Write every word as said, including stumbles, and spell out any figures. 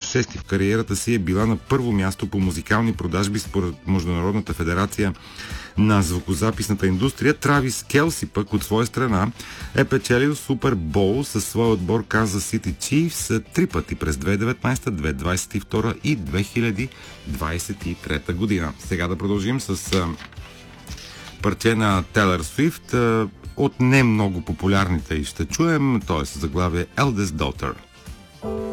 шести в кариерата си е била на първо място по музикални продажби според Международната федерация на звукозаписната индустрия. Травис Келси пък от своя страна е печелил Супер Боул със своя отбор Kansas City Chiefs три пъти през две хиляди и деветнадесета, две хиляди двадесет и втора и две хиляди двадесет и трета година. Сега да продължим с а, парче на Тейлър Свифт, а, от не много популярните и ще чуем, т.е. заглавие Eldest Daughter.